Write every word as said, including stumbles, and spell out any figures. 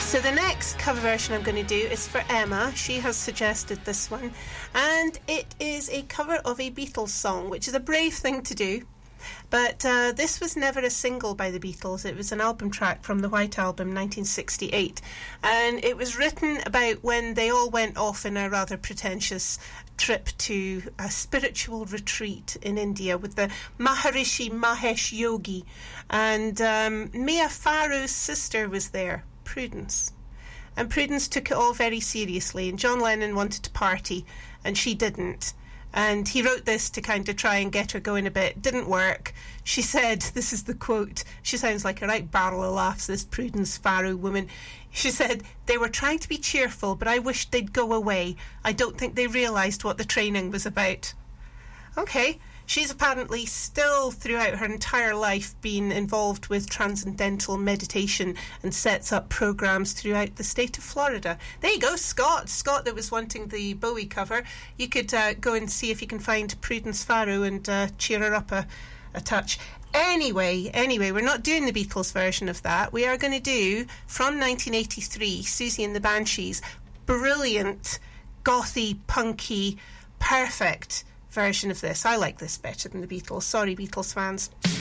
So the next cover version I'm going to do is for Emma. She has suggested this one, and it is a cover of a Beatles song, which is a brave thing to do. But uh, this was never a single by the Beatles. It was an album track from the White Album, nineteen sixty-eight. And it was written about when they all went off in a rather pretentious trip to a spiritual retreat in India with the Maharishi Mahesh Yogi. And um, Mia Farrow's sister was there, Prudence. And Prudence took it all very seriously. And John Lennon wanted to party, and she didn't. And he wrote this to kind of try and get her going a bit. Didn't work. She said, this is the quote, she sounds like a right barrel of laughs, this Prudence Farrow woman. She said, they were trying to be cheerful, but I wished they'd go away. I don't think they realised what the training was about. Okay. She's apparently still, throughout her entire life, been involved with transcendental meditation and sets up programmes throughout the state of Florida. There you go, Scott. Scott that was wanting the Bowie cover. You could uh, go and see if you can find Prudence Farrow and uh, cheer her up a, a touch. Anyway, anyway, we're not doing the Beatles version of that. We are going to do, from nineteen eighty-three, Susie and the Banshees. Brilliant, gothy, punky, perfect version of this. I like this better than the Beatles. Sorry, Beatles fans.